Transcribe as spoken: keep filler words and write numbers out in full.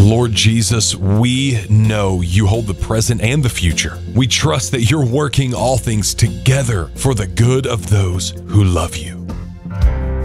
Lord Jesus, we know you hold the present and the future. We trust that you're working all things together for the good of those who love you.